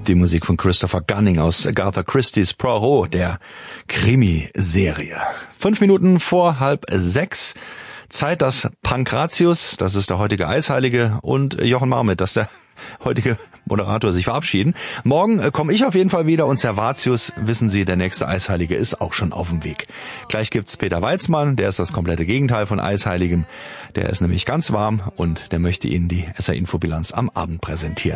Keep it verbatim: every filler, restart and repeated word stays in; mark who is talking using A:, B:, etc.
A: Die Musik von Christopher Gunning aus Agatha Christie's Poirot, der Krimiserie. Fünf Minuten vor halb sechs. Zeit, dass Pankratius, das ist der heutige Eisheilige, und Jochen Marmit, das ist der heutige Moderator, sich verabschieden. Morgen äh, komme ich auf jeden Fall wieder und Servatius, wissen Sie, der nächste Eisheilige ist auch schon auf dem Weg. Gleich gibt's Peter Weizmann, der ist das komplette Gegenteil von Eisheiligem. Der ist nämlich ganz warm und der möchte Ihnen die S R-Infobilanz am Abend präsentieren.